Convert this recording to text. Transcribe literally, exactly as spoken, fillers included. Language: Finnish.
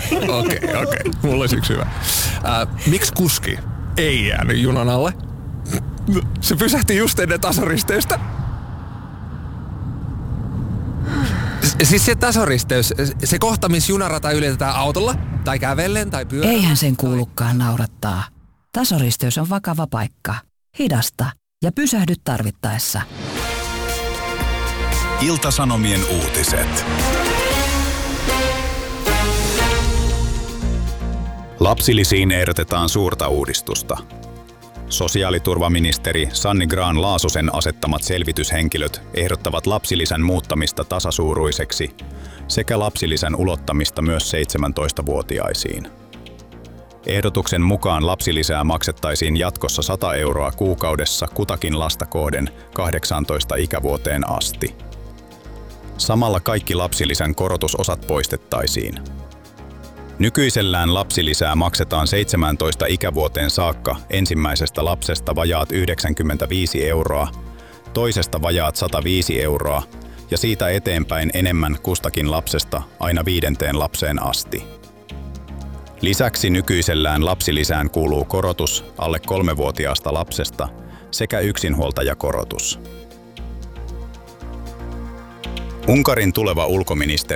Okei, okei. Okay. Mulla olisi yksi hyvä. Äh, miksi kuski ei jäänyt junan alle? Se pysähti just ennen tasoristeystä. Siis se tasoristeys, se kohta, missä junarata ylitetään autolla, tai kävellen, tai pyörällä. Eihän sen kuulukaan naurattaa. Tasoristeys on vakava paikka. Hidasta ja pysähdy tarvittaessa. Ilta-Sanomien uutiset. Lapsilisiin ehdotetaan suurta uudistusta. Sosiaaliturvaministeri Sanni Grahn-Laasosen asettamat selvityshenkilöt ehdottavat lapsilisän muuttamista tasasuuruiseksi sekä lapsilisän ulottamista myös seitsemäntoistavuotiaisiin. Ehdotuksen mukaan lapsilisää maksettaisiin jatkossa sata euroa kuukaudessa kutakin lasta kohden kahdeksaantoista ikävuoteen asti. Samalla kaikki lapsilisän korotusosat poistettaisiin. Nykyisellään lapsilisää maksetaan seitsemääntoista ikävuoteen saakka ensimmäisestä lapsesta vajaat yhdeksänkymmentäviisi euroa, toisesta vajaat sata viisi euroa ja siitä eteenpäin enemmän kustakin lapsesta aina viidenteen lapseen asti. Lisäksi nykyisellään lapsilisään kuuluu korotus alle kolmevuotiaasta lapsesta sekä yksinhuoltajakorotus. Unkarin tuleva ulkoministeri